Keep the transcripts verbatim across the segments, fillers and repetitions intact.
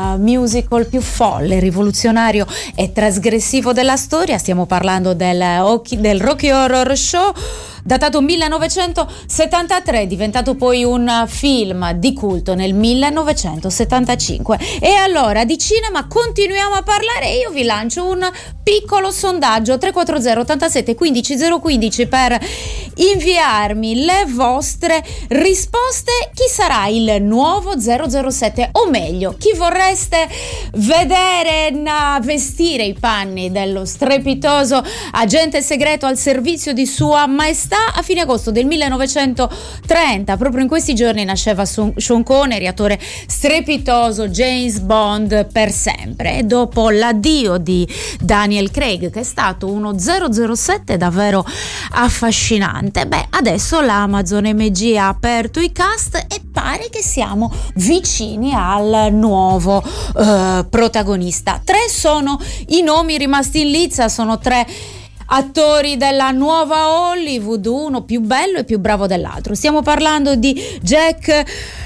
musical più folle, rivoluzionario e trasgressivo della storia. Stiamo parlando del, del Rocky Horror Show, datato millenovecentosettantatré, diventato poi un film di culto nel millenovecentosettantacinque. E allora di cinema continuiamo a parlare. Io vi lancio un piccolo sondaggio: tre quattro zero ottantasette quindici zero quindici per inviarmi le vostre risposte. Chi sarà il nuovo zero zero sette, o meglio, chi vorreste vedere na, vestire i panni dello strepitoso agente segreto al servizio di Sua Maestà? A fine agosto del millenovecentotrenta, proprio in questi giorni, nasceva Sean Connery, attore strepitoso, James Bond per sempre. E dopo l'addio di Daniel Craig, che è stato uno zero zero sette davvero affascinante, beh, adesso l'Amazon M G ha aperto i cast e pare che siamo vicini al nuovo uh, protagonista. Tre sono i nomi rimasti in lizza, sono tre attori della nuova Hollywood, uno più bello e più bravo dell'altro. Stiamo parlando di Jack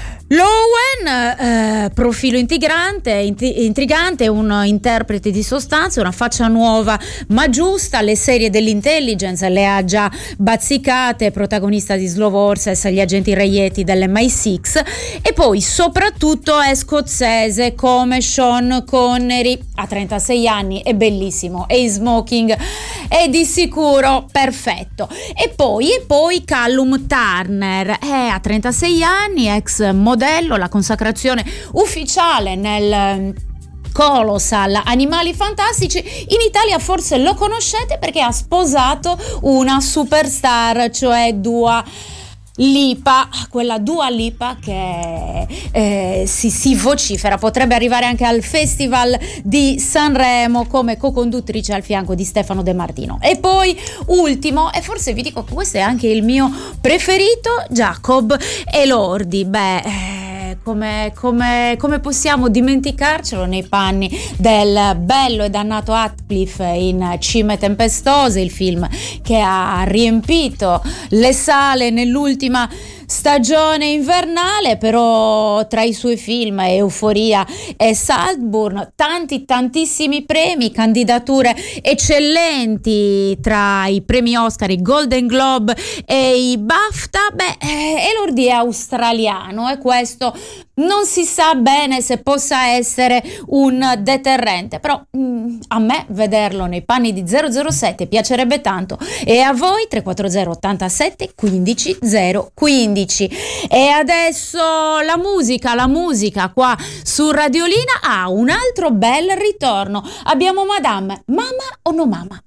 Lowen, eh, profilo intrigante, intrigante, un interprete di sostanza, una faccia nuova ma giusta. Le serie dell'intelligence le ha già bazzicate, protagonista di Slow Horses, gli agenti reieti dell'M I sei, e poi soprattutto è scozzese come Sean Connery. Ha trentasei anni, è bellissimo, e in smoking è di sicuro perfetto. E poi, e poi Callum Turner, è a trentasei anni, ex modello, la consacrazione ufficiale nel Colossal Animali Fantastici. In Italia forse lo conoscete perché ha sposato una superstar, cioè Dua Lipa, quella Dua Lipa che eh, si, si vocifera potrebbe arrivare anche al Festival di Sanremo come co-conduttrice al fianco di Stefano De Martino. E poi ultimo, e forse vi dico che questo è anche il mio preferito, Jacob Elordi. Beh, eh, Come, come, come possiamo dimenticarcelo nei panni del bello e dannato Heathcliff in Cime Tempestose, il film che ha riempito le sale nell'ultima stagione invernale. Però tra i suoi film Euforia e Saltburn, tanti tantissimi premi, candidature eccellenti tra i premi Oscar, i Golden Globe e i BAFTA. Beh, Elordi è australiano e questo non si sa bene se possa essere un deterrente, però mh, a me vederlo nei panni di zero zero sette piacerebbe tanto. E a voi? Tre quattro zero ottantasette quindici zero quindici. E adesso la musica, la musica qua su Radiolina ha un altro bel ritorno. Abbiamo Madame, Mama o no Mama?